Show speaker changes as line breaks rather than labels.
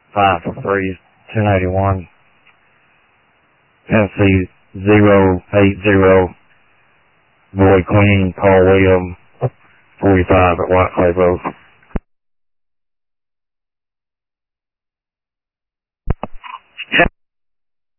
5 for 3, 1081. Tennessee 080. Boy Queen, Paul William, 45 at White Clay Road.